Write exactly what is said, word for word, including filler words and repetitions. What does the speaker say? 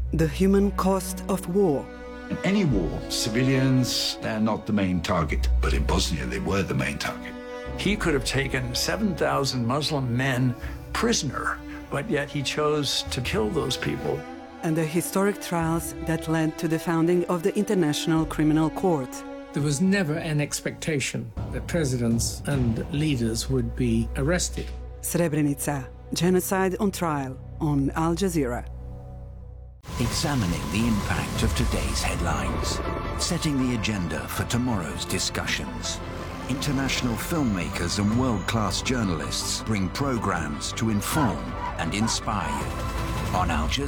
The human cost of war. In any war, civilians, they're not the main target. But in Bosnia, they were the main target. He could have taken seven thousand Muslim men prisoner, but yet he chose to kill those people. And the historic trials that led to the founding of the International Criminal Court. There was never an expectation that presidents and leaders would be arrested. Srebrenica, genocide on trial on Al Jazeera. Examining the impact of today's headlines, setting the agenda for tomorrow's discussions. International filmmakers and world-class journalists bring programs to inform and inspire you on Al Jazeera.